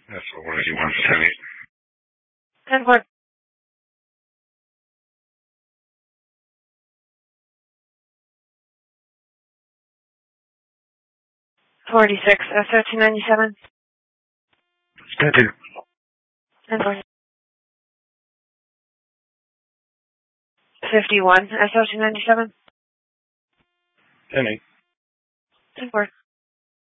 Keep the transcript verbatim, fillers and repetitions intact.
That's what one eighty-one, ten eight. ten four. forty-six, S O two ninety-seven. ten two. ten four. fifty-one, S O two ninety-seven. ten eight. ten four.